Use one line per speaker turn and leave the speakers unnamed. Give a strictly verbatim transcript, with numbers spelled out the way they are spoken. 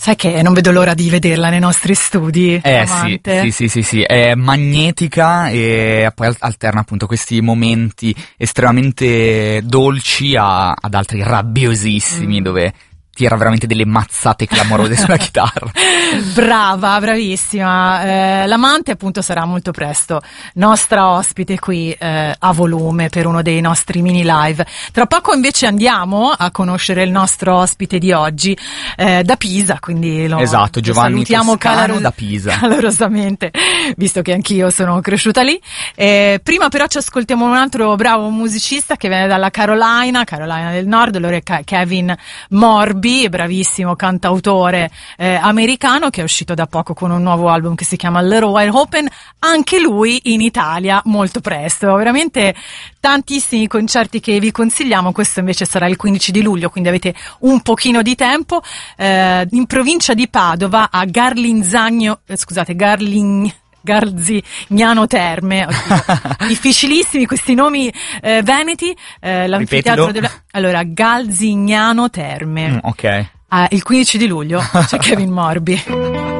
Sai che non vedo l'ora di vederla nei nostri studi.
Eh sì, sì, sì, sì, sì, è magnetica e poi alterna appunto questi momenti estremamente dolci a, ad altri rabbiosissimi mm. dove tira veramente delle mazzate clamorose sulla chitarra.
Brava, bravissima. Eh, l'amante appunto sarà molto presto nostra ospite qui eh, a volume per uno dei nostri mini live. Tra poco invece andiamo a conoscere il nostro ospite di oggi eh, da Pisa, quindi lo,
esatto, Giovanni
lo salutiamo
calaro- da Pisa.
calorosamente, visto che anch'io sono cresciuta lì. Eh, prima però ci ascoltiamo un altro bravo musicista che viene dalla Carolina, Carolina del Nord, lui è Kevin Morby, bravissimo cantautore eh, americano che è uscito da poco con un nuovo album che si chiama Little Wide Open, anche lui in Italia molto presto, veramente tantissimi concerti che vi consigliamo. Questo invece sarà il quindici di luglio, quindi avete un pochino di tempo, eh, in provincia di Padova a Garlinzagno, eh, scusate Garlin Garzignano Terme, oddio, difficilissimi questi nomi eh, veneti, eh, l'anfiteatro della... allora Galzignano Terme,
mm, ok,
ah, il quindici di luglio c'è Kevin Morby.